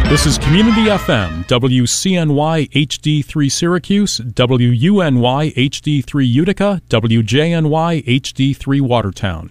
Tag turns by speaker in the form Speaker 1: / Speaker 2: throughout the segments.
Speaker 1: This is Community FM, WCNY HD3 Syracuse, WUNY HD3 Utica, WJNY HD3 Watertown.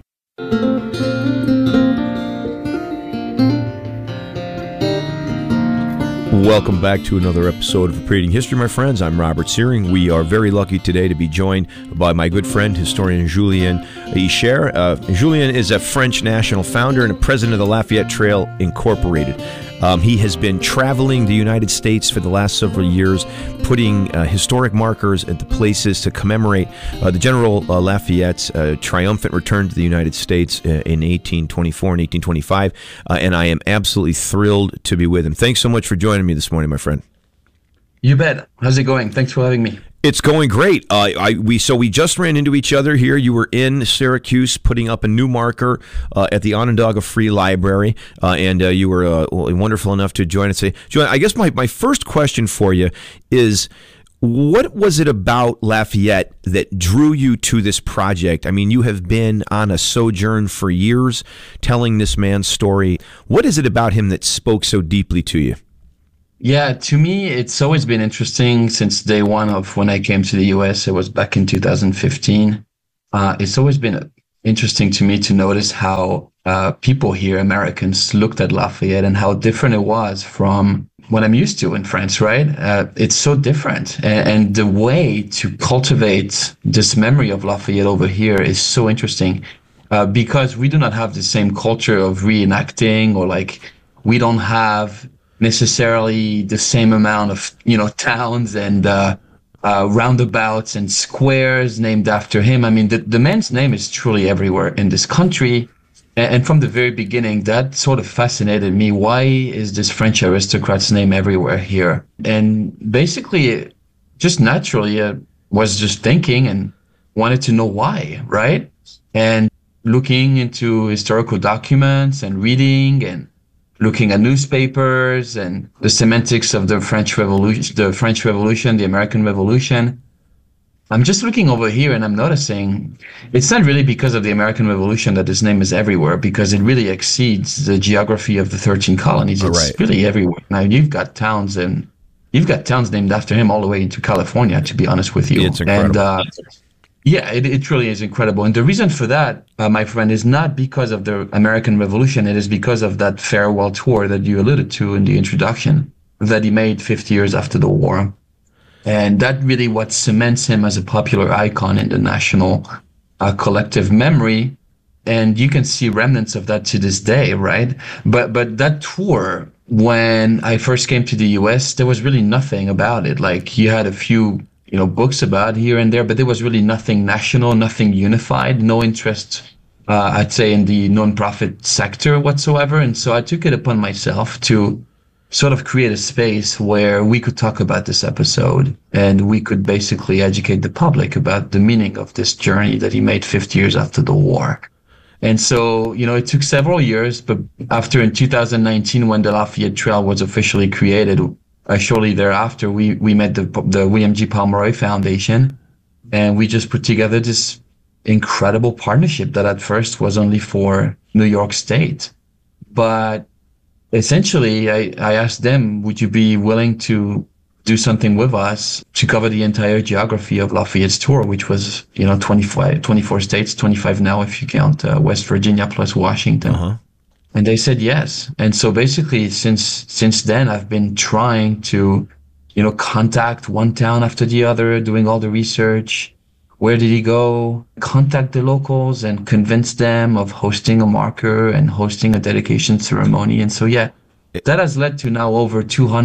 Speaker 2: Welcome back to another episode of Repeating History, my friends. I'm Robert Searing. We are very lucky today to be joined by my good friend, historian Julien Icher. Julien is a French national founder and a president of the Lafayette Trail Incorporated. He has been traveling the United States for the last several years, putting historic markers at the places to commemorate the General Lafayette's triumphant return to the United States in 1824 and 1825, and I am absolutely thrilled to be with him. Thanks so much for joining me this morning, my friend.
Speaker 3: You bet. How's it going? Thanks for having me.
Speaker 2: It's going great. We just ran into each other here. You were in Syracuse putting up a new marker at the Onondaga Free Library, and you were wonderful enough to join us. Join. I guess my first question for you is, what was it about Lafayette that drew you to this project? I mean, you have been on a sojourn for years telling this man's story. What is it about him that spoke so deeply to you?
Speaker 3: Yeah, to me, it's always been interesting since day one of when I came to the US. It was back in 2015. It's always been interesting to me to notice how people here, Americans, looked at Lafayette and how different it was from what I'm used to in France, right? It's so different. And the way to cultivate this memory of Lafayette over here is so interesting because we do not have the same culture of reenacting, or we don't have necessarily the same amount of, towns and roundabouts and squares named after him. I mean, the man's name is truly everywhere in this country. And from the very beginning, that sort of fascinated me. Why is this French aristocrat's name everywhere here? And basically, just naturally, was just thinking and wanted to know why, right? And looking into historical documents and reading and looking at newspapers and the semantics of the French Revolution, the American Revolution. I'm just looking over here and I'm noticing it's not really because of the American Revolution that his name is everywhere, because it really exceeds the geography of the 13 colonies. It's really everywhere. Now you've got towns named after him all the way into California, to be honest with you.
Speaker 2: It's incredible.
Speaker 3: And yeah, it really is incredible. And the reason for that, my friend, is not because of the American Revolution. It is because of that farewell tour that you alluded to in the introduction that he made 50 years after the war. And that really what cements him as a popular icon in the national collective memory. And you can see remnants of that to this day, right? But that tour, when I first came to the US, there was really nothing about it. Like, you had a few books about here and there, but there was really nothing national, nothing unified, no interest, I'd say, in the nonprofit sector whatsoever. And so I took it upon myself to sort of create a space where we could talk about this episode and we could basically educate the public about the meaning of this journey that he made 50 years after the war. And so, it took several years, but after in 2019, when the Lafayette Trail was officially created, shortly thereafter, we met the William G. Pomeroy Foundation, and we just put together this incredible partnership that at first was only for New York State. But essentially, I asked them, would you be willing to do something with us to cover the entire geography of Lafayette's tour, which was, 24 states, 25 now if you count West Virginia plus Washington. Uh-huh. And they said yes. And so basically, since then, I've been trying to, contact one town after the other, doing all the research. Where did he go? Contact the locals and convince them of hosting a marker and hosting a dedication ceremony. And so, yeah, that has led to now over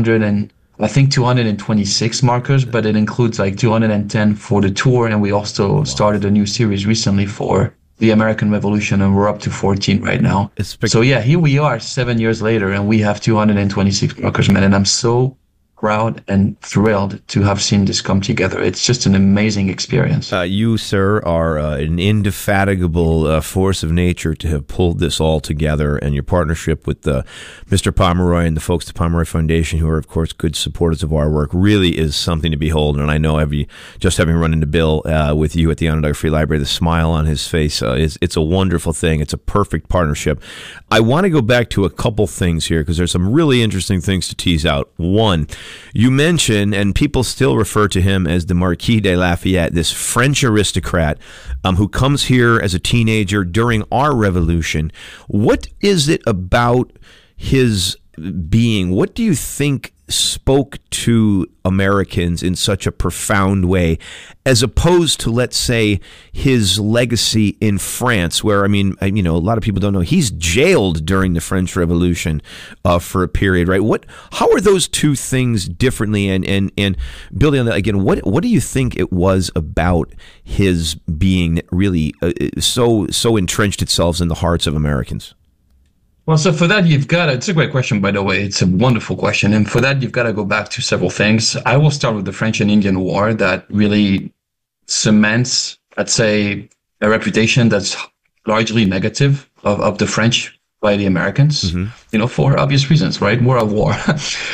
Speaker 3: 226 markers, but it includes 210 for the tour. And we also started a new series recently for the American Revolution, and we're up to 14 right now. So yeah, here we are 7 years later, and we have 226 markers, man. And I'm so proud and thrilled to have seen this come together. It's just an amazing experience.
Speaker 2: You, sir, are an indefatigable force of nature to have pulled this all together, and your partnership with Mr. Pomeroy and the folks at the Pomeroy Foundation, who are, of course, good supporters of our work, really is something to behold. And I know just having run into Bill with you at the Onondaga Free Library, the smile on his face, it's a wonderful thing. It's a perfect partnership. I want to go back to a couple things here because there's some really interesting things to tease out. One, you mentioned, and people still refer to him as the Marquis de Lafayette, this French aristocrat who comes here as a teenager during our revolution. What is it about his being? What do you think spoke to Americans in such a profound way, as opposed to, let's say, his legacy in France, where, I mean, a lot of people don't know he's jailed during the French Revolution for a period, right? How are those two things differently? And building on that again, what do you think it was about his being that really so entrenched itself in the hearts of Americans?
Speaker 3: Well, so for that, it's a great question, by the way. It's a wonderful question. And for that, you've got to go back to several things. I will start with the French and Indian War that really cements, I'd say, a reputation that's largely negative of the French by the Americans, for obvious reasons, right? War of war.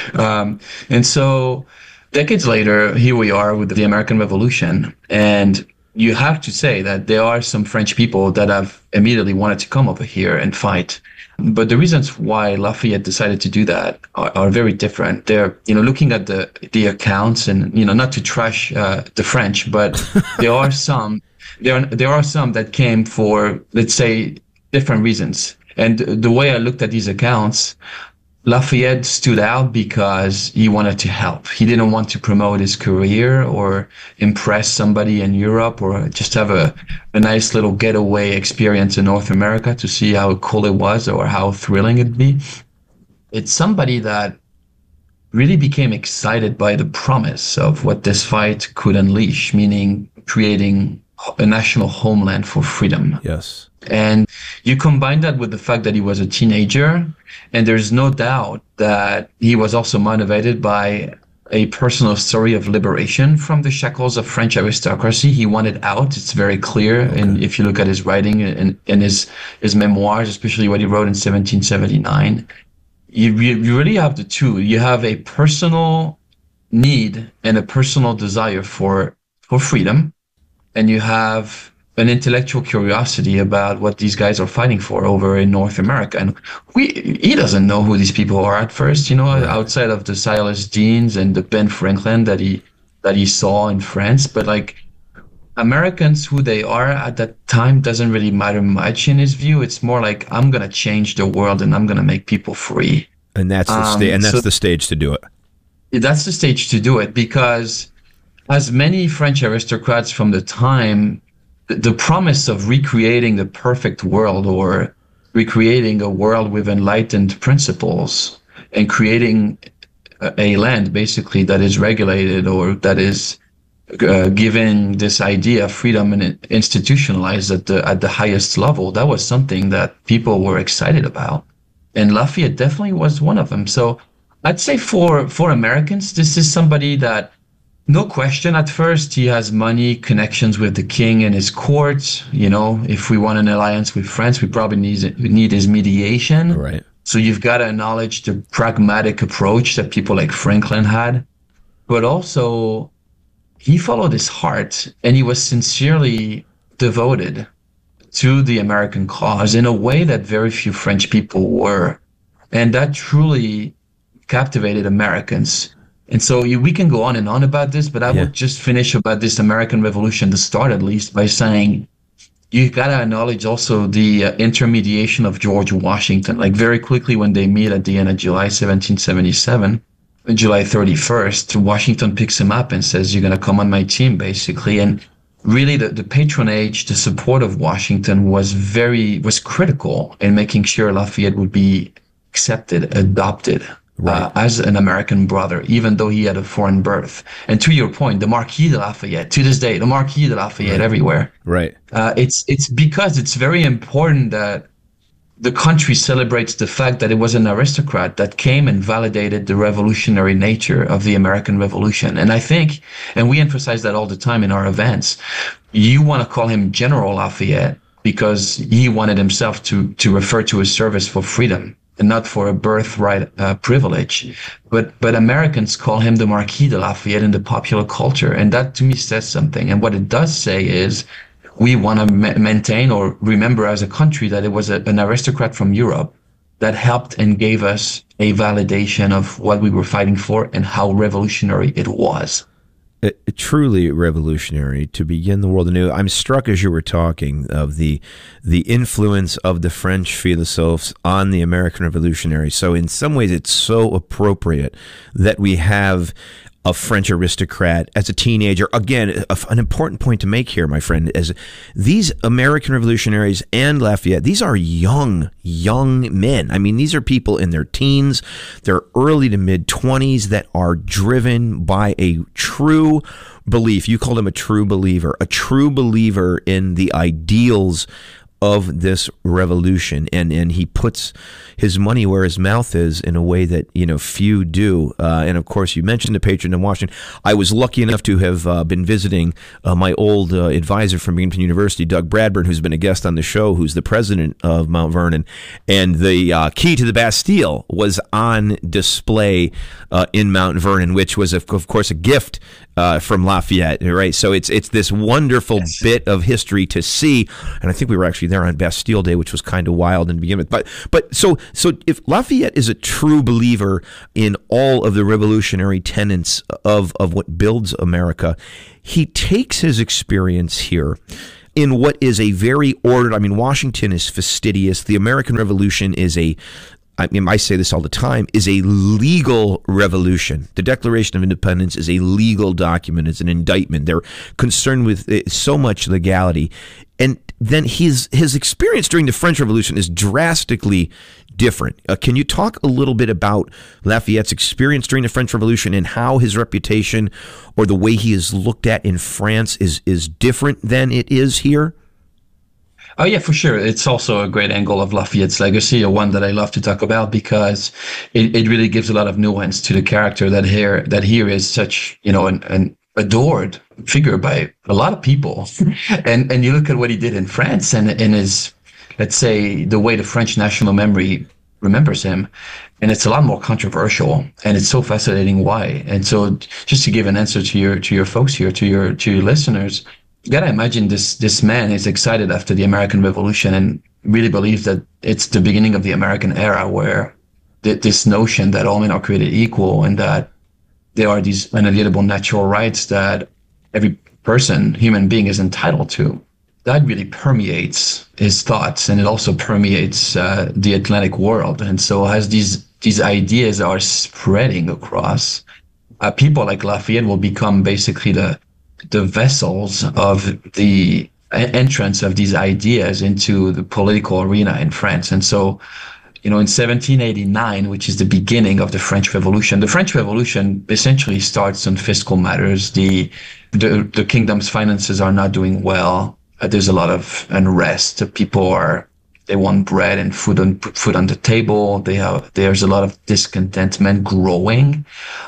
Speaker 3: And so decades later, here we are with the American Revolution. And you have to say that there are some French people that have immediately wanted to come over here and fight. But the reasons why Lafayette decided to do that are very different. They're, looking at the accounts, and, not to trash the French, but there are some that came for, let's say, different reasons. And the way I looked at these accounts, Lafayette stood out because he wanted to help. He didn't want to promote his career or impress somebody in Europe or just have a nice little getaway experience in North America to see how cool it was or how thrilling it'd be. It's somebody that really became excited by the promise of what this fight could unleash, meaning creating a national homeland for freedom.
Speaker 2: Yes.
Speaker 3: And you combine that with the fact that he was a teenager, and there's no doubt that he was also motivated by a personal story of liberation from the shackles of French aristocracy. He wanted out. It's very clear. Okay. And if you look at his writing and his memoirs, especially what he wrote in 1779, you really have the two. You have a personal need and a personal desire for freedom, and you have an intellectual curiosity about what these guys are fighting for over in North America. And he doesn't know who these people are at first, outside of the Silas Deans and the Ben Franklin that he saw in France. But like Americans, who they are at that time doesn't really matter much in his view. It's more like, I'm going to change the world and I'm going to make people free.
Speaker 2: And that's the stage to do it.
Speaker 3: That's the stage to do it, because as many French aristocrats from the time, the promise of recreating the perfect world, or recreating a world with enlightened principles and creating a land basically that is regulated, or that is given this idea of freedom and institutionalized at the highest level, that was something that people were excited about. And Lafayette definitely was one of them. So I'd say for Americans, this is somebody that, no question, at first, he has money, connections with the king and his court. If we want an alliance with France, we probably need his mediation.
Speaker 2: Right.
Speaker 3: So you've got to acknowledge the pragmatic approach that people like Franklin had. But also, he followed his heart, and he was sincerely devoted to the American cause in a way that very few French people were. And that truly captivated Americans. And so we can go on and on about this, but I would just finish about this American Revolution, the start at least, by saying you got to acknowledge also the intermediation of George Washington. Like very quickly when they meet at the end of July 1777, July 31st, Washington picks him up and says, you're going to come on my team, basically. And really the patronage, the support of Washington was critical in making sure Lafayette would be accepted, adopted. Right. As an American brother, even though he had a foreign birth. And to your point, the Marquis de Lafayette, to this day, the Marquis de Lafayette everywhere.
Speaker 2: Right.
Speaker 3: It's because it's very important that the country celebrates the fact that it was an aristocrat that came and validated the revolutionary nature of the American Revolution. And I think, and we emphasize that all the time in our events, you want to call him General Lafayette because he wanted himself to refer to his service for freedom and not for a birthright privilege. But Americans call him the Marquis de Lafayette in the popular culture. And that to me says something. And what it does say is, we want to maintain or remember as a country that it was an aristocrat from Europe that helped and gave us a validation of what we were fighting for and how revolutionary it was.
Speaker 2: Truly revolutionary to begin the world anew. I'm struck as you were talking of the influence of the French philosophes on the American Revolutionary. So in some ways, it's so appropriate that we have a French aristocrat as a teenager. Again, an important point to make here, my friend, is these American revolutionaries and Lafayette, these are young men. I mean, these are people in their teens, their early to mid 20s that are driven by a true belief. You called him a true believer in the ideals of this revolution, and he puts his money where his mouth is in a way that few do. And of course, you mentioned the patron in Washington. I was lucky enough to have been visiting my old advisor from Binghamton University, Doug Bradburn, who's been a guest on the show, who's the president of Mount Vernon, and the key to the Bastille was on display in Mount Vernon, which was of course a gift from Lafayette, right? So it's this wonderful bit of history to see, and I think we were actually there on Bastille Day, which was kind of wild in the beginning. But so if Lafayette is a true believer in all of the revolutionary tenets of what builds America, he takes his experience here in what is a very ordered. I mean, Washington is fastidious. The American Revolution is I say this all the time, is a legal revolution. The Declaration of Independence is a legal document. It's an indictment. They're concerned with so much legality. And then his experience during the French Revolution is drastically different. Can you talk a little bit about Lafayette's experience during the French Revolution and how his reputation or the way he is looked at in France is different than it is here?
Speaker 3: Oh, yeah, for sure. It's also a great angle of Lafayette's legacy, or one that I love to talk about, because it really gives a lot of nuance to the character that here is such, an adored figure by a lot of people. And you look at what he did in France and in his, let's say, the way the French national memory remembers him, and it's a lot more controversial, and it's so fascinating why. And so just to give an answer to your folks here, to your listeners, you gotta imagine this man is excited after the American Revolution and really believes that it's the beginning of the American era, where this notion that all men are created equal and that there are these unalienable natural rights that every person, human being, is entitled to. That really permeates his thoughts, and it also permeates the Atlantic world. And so as these ideas are spreading across, people like Lafayette will become basically the vessels of the entrance of these ideas into the political arena in France. And so, in 1789, which is the beginning of the French Revolution, the French Revolution essentially starts on fiscal matters. The kingdom's finances are not doing well. There's a lot of unrest. They want bread and put food on the table. There's a lot of discontentment growing.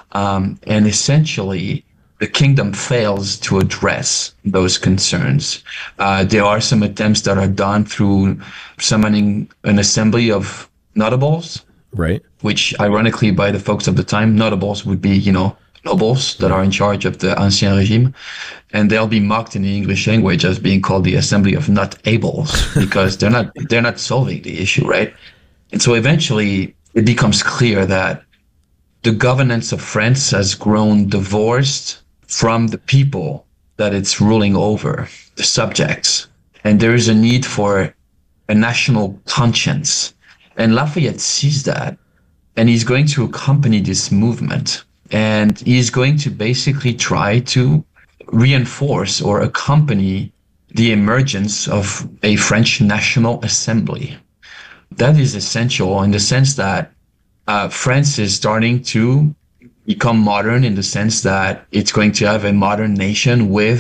Speaker 3: And essentially, the kingdom fails to address those concerns. There are some attempts that are done through summoning an assembly of notables,
Speaker 2: right?
Speaker 3: Which, ironically, by the folks of the time, notables would be, nobles that are in charge of the Ancien Régime, and they'll be mocked in the English language as being called the Assembly of Not-Ables because they're not solving the issue, right? And so eventually, it becomes clear that the governance of France has grown divorced from the people that it's ruling over, the subjects. And there is a need for a national conscience. And Lafayette sees that, and he's going to accompany this movement. And he's going to basically try to reinforce or accompany the emergence of a French National Assembly. That is essential in the sense that France is starting to become modern, in the sense that it's going to have a modern nation with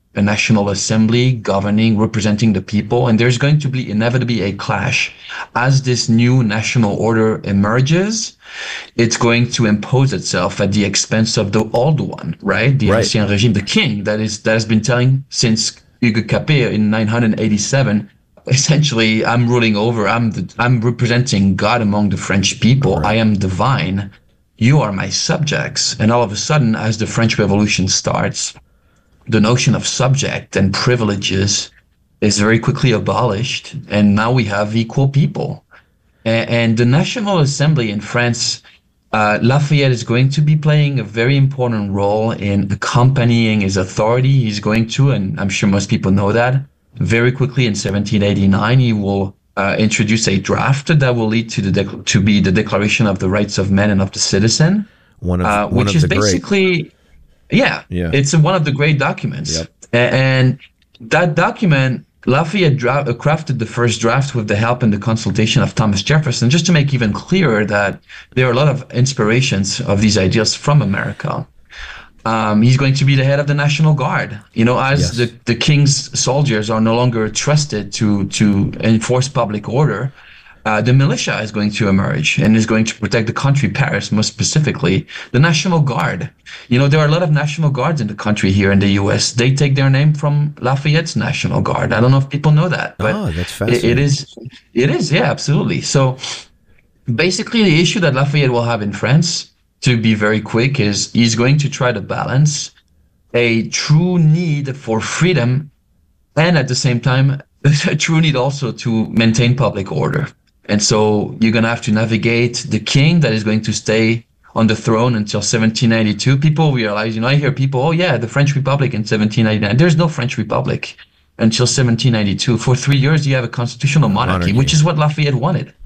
Speaker 3: a national assembly governing, representing the people. And there's going to be inevitably a clash. As this new national order emerges, it's going to impose itself at the expense of the old one, right? The Ancien Regime, the king that has been telling since Hugues Capet in 987, essentially, I'm ruling over, I'm representing God among the French people. I am divine. You are my subjects. And all of a sudden, as the French Revolution starts, the notion of subject and privileges is very quickly abolished. And now we have equal people. And the National Assembly in France, Lafayette is going to be playing a very important role in accompanying his authority. He's going to, and I'm sure most people know that, very quickly in 1789, he will introduce a draft that will lead to the Declaration of the Rights of Man and of the Citizen, which is basically, it's one of the great documents.
Speaker 2: Yep.
Speaker 3: And that document, Lafayette crafted the first draft with the help and the consultation of Thomas Jefferson, just to make even clearer that there are a lot of inspirations of these ideas from America. He's going to be the head of the National Guard. As the king's soldiers are no longer trusted to enforce public order, the militia is going to emerge and is going to protect the country, Paris, most specifically. The National Guard. There are a lot of National Guards in the country here in the U.S. They take their name from Lafayette's National Guard. I don't know if people know that, but
Speaker 2: that's fascinating.
Speaker 3: It is, yeah, absolutely. So basically the issue that Lafayette will have in France, to be very quick, is he's going to try to balance a true need for freedom and at the same time a true need also to maintain public order. And so you're going to have to navigate the king that is going to stay on the throne until 1792. People realize, I hear people, oh yeah, the French Republic in 1799. There's no French Republic until 1792. For 3 years, you have a constitutional monarchy, which is what Lafayette wanted.